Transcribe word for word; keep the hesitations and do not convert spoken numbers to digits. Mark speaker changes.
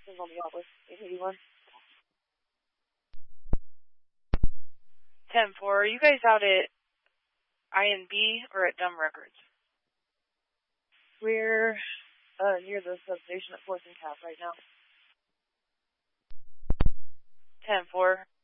Speaker 1: Is on the lot list. eight eighty-one.
Speaker 2: ten four, are you guys out at I N B or at Dumb Records?
Speaker 1: We're uh, near the substation at Fourth and Cap right now.
Speaker 2: ten four,